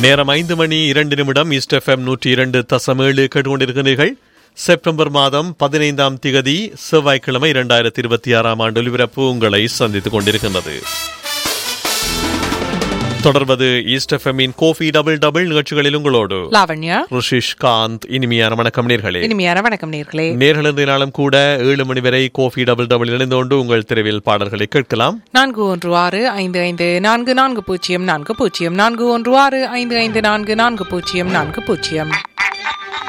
நேரம் 5:02 east FM 102.7 கேட்டுக்கொண்டிருக்கிறீர்கள். September மாதம் 15ஆம் திகதி செவ்வாய்க்கிழமை 2026 ஆண்டு ஒலிபரப்பு உங்களை சந்தித்துக் கொண்டிருக்கின்றது. தொடர்வது ஈஸ்ட் எஃப்எம்மின் கோஃபி டபுள் டபுள் நிகழ்ச்சிகளில் உங்களோடு லாவண்யா, ருஷிஷ் காந்த். இனிமையான வணக்கம் நேர்களே. இனிமையான வணக்கம் நேர்களே. நேர்கள் நாளும் கூட 7 மணி வரை கோஃபி டபுள் டபுள் இணைந்து கொண்டு உங்கள் தெருவில் பாடல்களை கேட்கலாம். 4165544040 41655440.